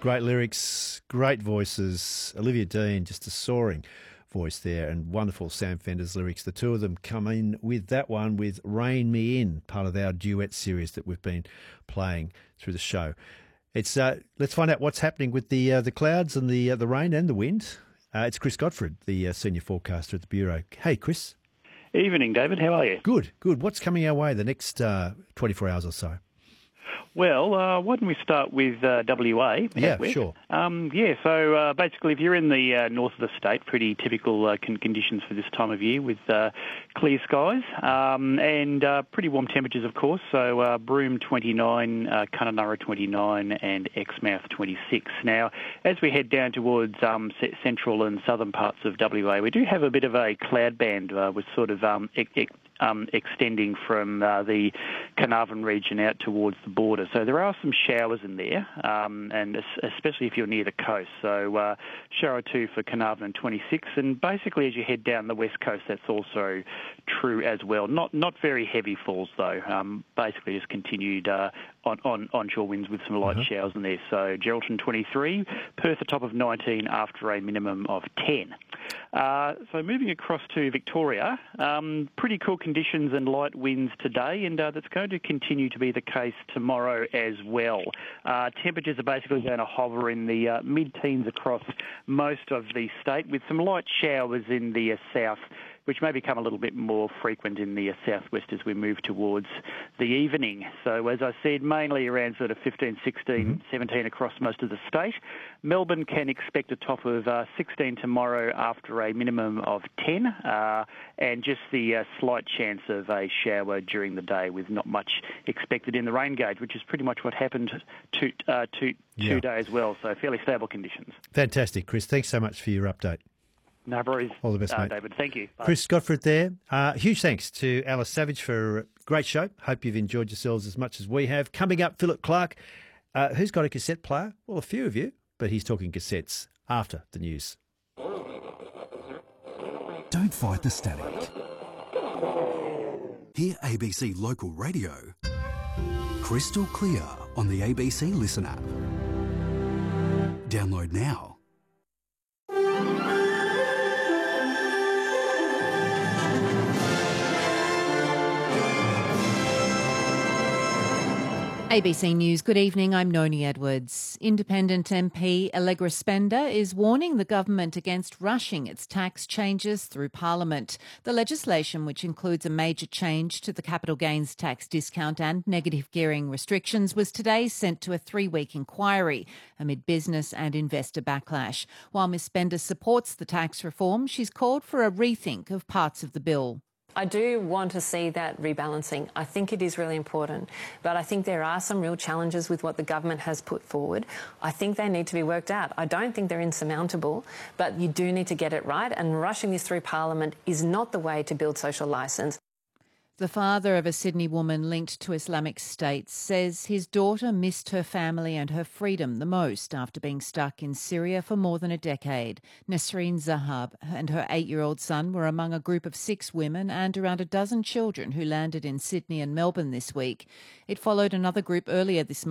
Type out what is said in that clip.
Great lyrics, great voices. Olivia Dean, just a soaring voice there, and wonderful Sam Fender's lyrics. The two of them come in with that one with Rain Me In, part of our duet series that we've been playing through the show. It's let's find out what's happening with the clouds and the rain and the wind. It's Chris Godfrey, the senior forecaster at the Bureau. Hey, Chris. Evening, David. How are you? Good, good. What's coming our way the next 24 hours or so? Well, why don't we start with WA? Yeah, sure. So basically, if you're in the north of the state, pretty typical conditions for this time of year with clear skies and pretty warm temperatures, of course. So Broome 29, Kununurra 29 and Exmouth 26. Now, as we head down towards central and southern parts of WA, we do have a bit of a cloud band with sort of extending from the Carnarvon region out towards the border. So there are some showers in there, and especially if you're near the coast. So shower 2 for Carnarvon 26, and basically as you head down the west coast, that's also true as well. Not very heavy falls though. Basically just continued onshore winds with some light showers in there. So Geraldton 23, Perth a top of 19 after a minimum of 10. So moving across to Victoria, pretty cool conditions and light winds today, and that's going to continue to be the case tomorrow as well. Temperatures are basically going to hover in the mid-teens across most of the state, with some light showers in the south, which may become a little bit more frequent in the southwest as we move towards the evening. So as I said, mainly around sort of 15, 16, 17 across most of the state. Melbourne can expect a top of 16 tomorrow after a minimum of 10, and just the slight chance of a shower during the day with not much expected in the rain gauge, which is pretty much what happened today as well. So fairly stable conditions. Fantastic, Chris. Thanks so much for your update. No worries. All the best, mate. David. Thank you. Bye. Chris Godfrey there. Huge thanks to Alice Savage for a great show. Hope you've enjoyed yourselves as much as we have. Coming up, Philip Clark. Who's got a cassette player? Well, a few of you, but he's talking cassettes after the news. Don't fight the static. Hear ABC Local Radio crystal clear on the ABC Listen app. Download now. ABC News, good evening, I'm Noni Edwards. Independent MP Allegra Spender is warning the government against rushing its tax changes through Parliament. The legislation, which includes a major change to the capital gains tax discount and negative gearing restrictions, was today sent to a 3-week inquiry amid business and investor backlash. While Ms Spender supports the tax reform, she's called for a rethink of parts of the bill. I do want to see that rebalancing. I think it is really important, but I think there are some real challenges with what the government has put forward. I think they need to be worked out. I don't think they're insurmountable, but you do need to get it right, and rushing this through Parliament is not the way to build social licence. The father of a Sydney woman linked to Islamic State says his daughter missed her family and her freedom the most after being stuck in Syria for more than a decade. Nasreen Zahab and her 8-year-old son were among a group of 6 women and around a dozen children who landed in Sydney and Melbourne this week. It followed another group earlier this month